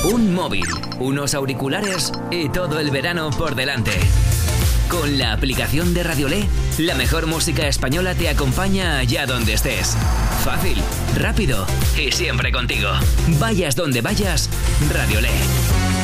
Un móvil, unos auriculares y todo el verano por delante. Con la aplicación de Radiolé, la mejor música española te acompaña allá donde estés. Fácil, rápido y siempre contigo. Vayas donde vayas, Radiolé.